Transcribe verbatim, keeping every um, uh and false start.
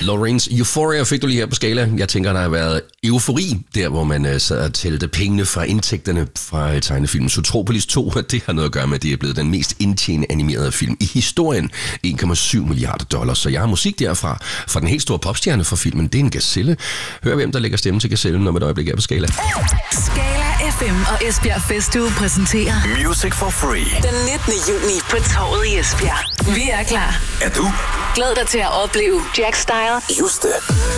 Lorraines Euphoria fik du lige her på skala. Jeg tænker, der har været eufori, der hvor man uh, sad og tælte pengene fra indtægterne fra tegnefilmen Zootropolis to. Det har noget at gøre med, at det er blevet den mest indtjenende animerede film i historien. en komma syv milliarder dollars. Så jeg har musik derfra, fra den helt store popstjerne for filmen. Det er en Gazelle. Hør hvem, der lægger stemme til Gazellen om et øjeblik her på skala. Skala F M og Esbjerg Festuge præsenterer Music for Free. Den nittende juni på Torvet i Esbjerg. Vi er klar. Er du? Glæd dig til at opleve Jack Style, Juste,